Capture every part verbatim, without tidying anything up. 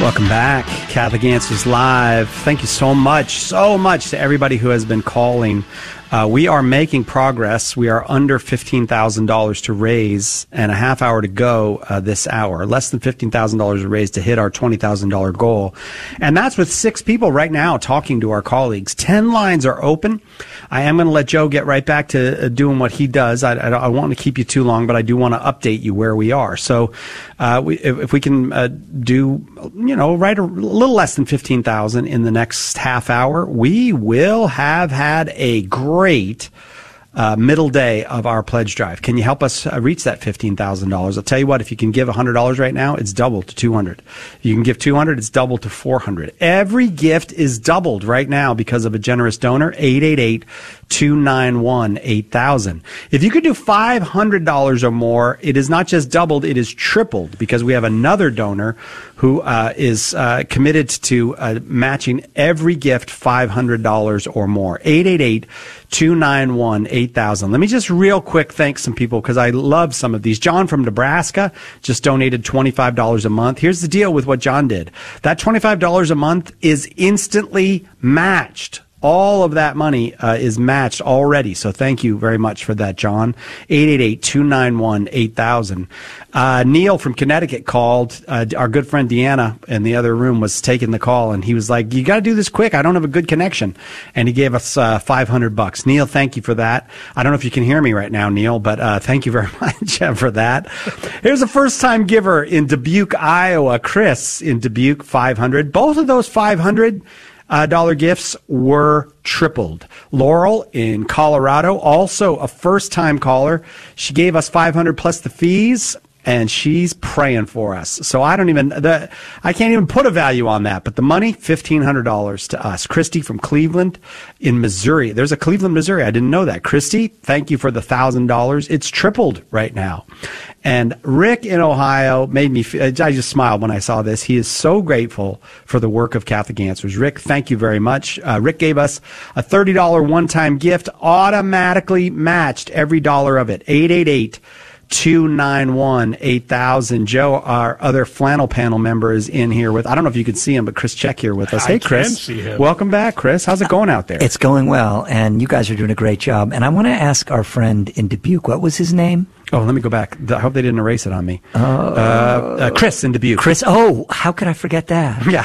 Welcome back. Catholic Answers Live. Thank you so much, so much to everybody who has been calling. Uh, we are making progress. We are under fifteen thousand dollars to raise and a half hour to go uh, this hour. Less than fifteen thousand dollars to raise to hit our twenty thousand dollars goal. And that's with six people right now talking to our colleagues. Ten lines are open. I am going to let Joe get right back to uh, doing what he does. I, I, I don't want to keep you too long, but I do want to update you where we are. So uh, we, if, if we can uh, do, you know, right a little less than fifteen thousand dollars in the next half hour, we will have had a great Great uh, middle day of our pledge drive. Can you help us uh, reach that fifteen thousand dollars? I'll tell you what, if you can give one hundred dollars right now, it's doubled to two hundred dollars. If you can give two hundred dollars, it's doubled to four hundred dollars. Every gift is doubled right now because of a generous donor. eight eight eight, two nine one, eight thousand. If you could do five hundred dollars or more, it is not just doubled, it is tripled, because we have another donor who uh, is uh, committed to uh, matching every gift five hundred dollars or more. eight eight eight, two nine one, eight thousand. Let me just real quick thank some people, because I love some of these. John from Nebraska just donated twenty-five dollars a month. Here's the deal with what John did. That twenty-five dollars a month is instantly matched. All of that money uh, is matched already. So thank you very much for that, John. eight eight eight, two nine one, eight thousand. Uh, Neil from Connecticut called. Uh, our good friend Deanna in the other room was taking the call, and he was like, you got to do this quick. I don't have a good connection. And he gave us uh, five hundred bucks. Neil, thank you for that. I don't know if you can hear me right now, Neil, but uh, thank you very much for that. Here's a first-time giver in Dubuque, Iowa. Chris in Dubuque, five hundred. Both of those five hundred Uh, dollar gifts were tripled. Laurel in Colorado, also a first-time caller. She gave us five hundred plus the fees, and she's praying for us. So I don't even, the, I can't even put a value on that. But the money, fifteen hundred dollars to us. Christy from Cleveland in Missouri. There's a Cleveland, Missouri. I didn't know that. Christy, thank you for the one thousand dollars. It's tripled right now. And Rick in Ohio made me, I just smiled when I saw this. He is so grateful for the work of Catholic Answers. Rick, thank you very much. Uh, Rick gave us a thirty dollars one-time gift, automatically matched every dollar of it. eight eight eight, two nine one, eight thousand. Joe, our other flannel panel member, is in here with, I don't know if you can see him, but Chris Check here with us. I hey, Chris. Can see him. Welcome back, Chris. How's it going out there? It's going well, and you guys are doing a great job. And I want to ask our friend in Dubuque, what was his name? Oh, let me go back. I hope they didn't erase it on me. Uh, uh, uh, Chris in Dubuque. Chris, oh, how could I forget that? Yeah.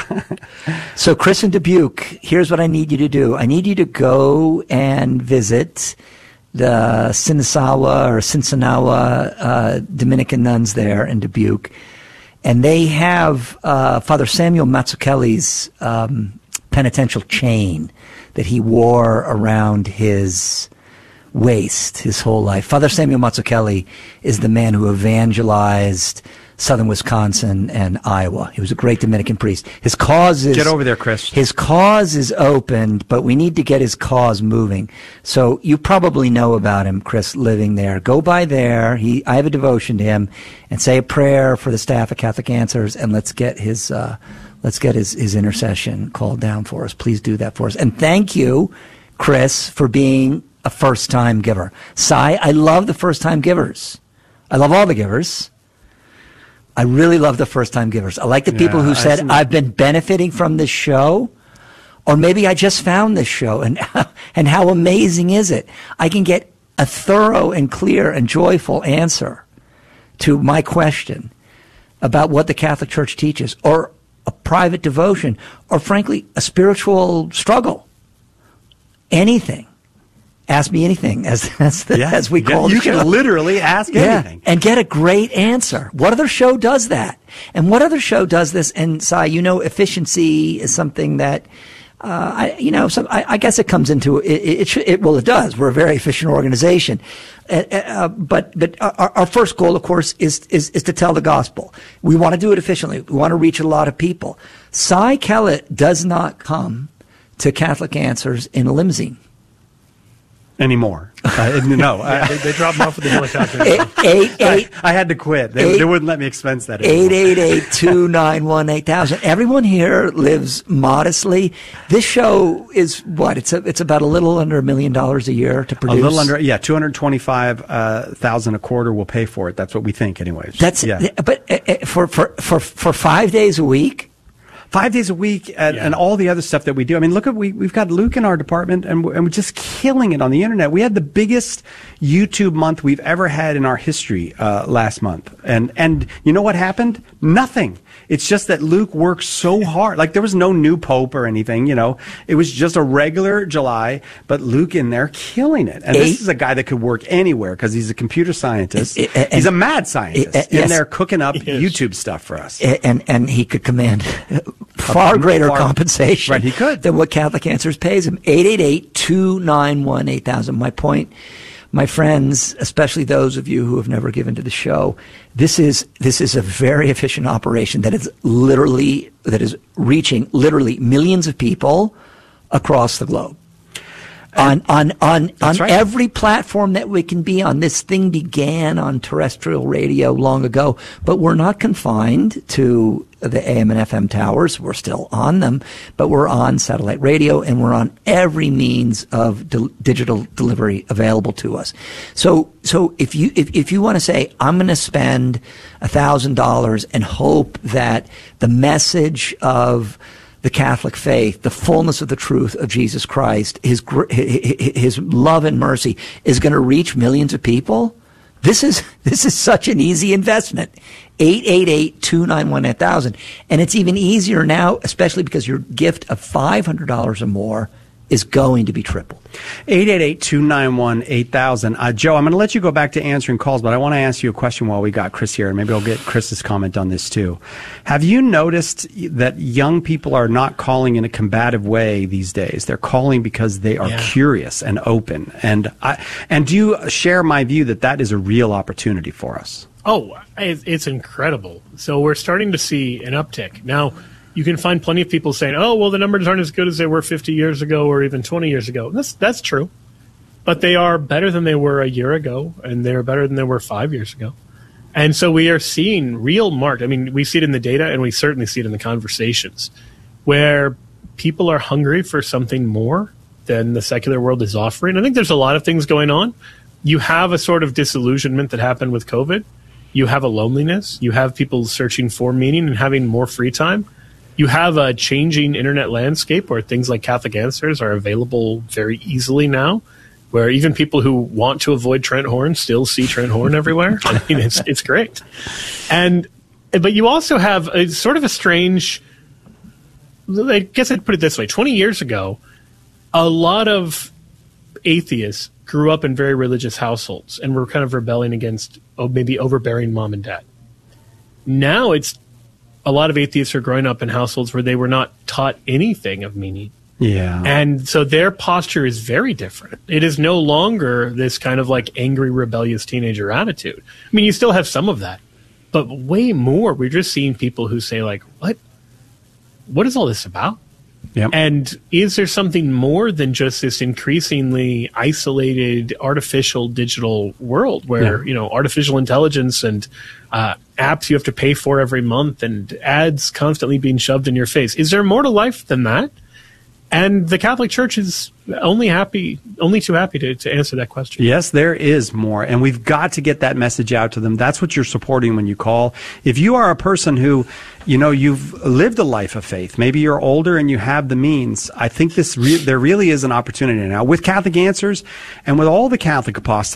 So, Chris in Dubuque, here's what I need you to do. I need you to go and visit the Sinasawa or Sinsanawa uh, Dominican nuns there in Dubuque. And they have uh, Father Samuel Mazzucchelli's um, penitential chain that he wore around his waste his whole life. Father Samuel Mazzucchelli is the man who evangelized southern Wisconsin and Iowa. He was a great Dominican priest. His cause is... Get over there, Chris. His cause is opened, but we need to get his cause moving. So you probably know about him, Chris, living there. Go by there. He, I have a devotion to him, and say a prayer for the staff at Catholic Answers, and let's get his... Uh, let's get his, his intercession called down for us. Please do that for us. And thank you, Chris, for being a first-time giver. Sai, I love the first-time givers. I love all the givers. I really love the first-time givers. I like the yeah, people who said, I've been benefiting from this show, or maybe I just found this show, and and how amazing is it? I can get a thorough and clear and joyful answer to my question about what the Catholic Church teaches, or a private devotion, or frankly, a spiritual struggle. Anything. Ask me anything, as as, the, yeah, as we call it. You can literally ask yeah, anything. And get a great answer. What other show does that? And what other show does this? And, Sai, you know, efficiency is something that, uh, I, you know, some, I, I guess it comes into, it, it, it, it, well, it does. We're a very efficient organization. Uh, uh, but but our, our first goal, of course, is, is, is to tell the gospel. We want to do it efficiently. We want to reach a lot of people. Sai Kellett does not come to Catholic Answers in a limousine. Anymore. Uh, no. yeah, they, they dropped him off with the helicopter. eight, eight, eight, I, I had to quit. They, eight, they wouldn't let me expense that anymore. eight eight eight, two nine one, eight thousand. Everyone here lives modestly. This show is what? It's a, it's about a little under a million dollars a year to produce. A little under, yeah, two hundred twenty-five thousand uh, a quarter will pay for it. That's what we think anyways. That's, yeah. But uh, for, for, for, for five days a week? five days a week, and, Yeah. and all the other stuff that we do. I mean, look at we we've got Luke in our department, and we're, and we're just killing it on the internet. We had the biggest YouTube month we've ever had in our history uh, last month, and and you know what happened? Nothing. It's just that Luke worked so hard. Like, there was no new pope or anything, you know. It was just a regular July, but Luke in there killing it. And Eight, this is a guy that could work anywhere because he's a computer scientist. Uh, uh, he's a mad scientist uh, in yes. there cooking up Yes. YouTube stuff for us. and and he could command far greater far- compensation Right, he could. than what Catholic Answers pays him. eight eight eight, two nine one, eight thousand. My point, my friends, especially those of you who have never given to the show, this is this is a very efficient operation that is literally that is reaching literally millions of people across the globe. On on on on right. every platform that we can be on. This thing began on terrestrial radio long ago, but we're not confined to the A M and F M towers. We're still on them, but we're on satellite radio, and we're on every means of del- digital delivery available to us. So so if you if, if you want to say, I'm going to spend a thousand dollars and hope that the message of the Catholic faith, the fullness of the truth of Jesus Christ, his gr- his love and mercy is going to reach millions of people. This is this is such an easy investment. eight eight eight, two nine one, eight thousand. And it's even easier now, especially because your gift of five hundred dollars or more is going to be tripled. eight eight eight, two nine one, eight thousand. Uh, Joe, I'm going to let you go back to answering calls, but I want to ask you a question while we got Chris here, and maybe I'll get Chris's comment on this too. Have you noticed that young people are not calling in a combative way these days? They're calling because they are Yeah. curious and open. And I, and do you share my view that that is a real opportunity for us? Oh, it- it's incredible. So we're starting to see an uptick. Now, you can find plenty of people saying, oh, well, the numbers aren't as good as they were fifty years ago or even twenty years ago. That's, that's true. But they are better than they were a year ago, and they're better than they were five years ago. And so we are seeing real marked. I mean, we see it in the data, and we certainly see it in the conversations, where people are hungry for something more than the secular world is offering. I think there's a lot of things going on. You have a sort of disillusionment that happened with COVID. You have a loneliness. You have people searching for meaning and having more free time. You have a changing internet landscape where things like Catholic Answers are available very easily now, where even people who want to avoid Trent Horn still see Trent Horn everywhere. I mean, it's it's great. And but you also have a sort of a strange, I guess I'd put it this way, twenty years ago, a lot of atheists grew up in very religious households and were kind of rebelling against oh, maybe overbearing mom and dad. Now it's a lot of atheists are growing up in households where they were not taught anything of meaning. Yeah. And so their posture is very different. It is no longer this kind of like angry, rebellious teenager attitude. I mean, you still have some of that, but way more. We're just seeing people who say like, what, what is all this about? Yep. And is there something more than just this increasingly isolated, artificial digital world where, Yeah. you know, artificial intelligence and uh, apps you have to pay for every month and ads constantly being shoved in your face? Is there more to life than that? And the Catholic Church is only happy, only too happy to, to answer that question. Yes, there is more, and we've got to get that message out to them. That's what you're supporting when you call. If you are a person who, you know, you've lived a life of faith, maybe you're older and you have the means, I think this re- there really is an opportunity now with Catholic Answers and with all the Catholic apostles.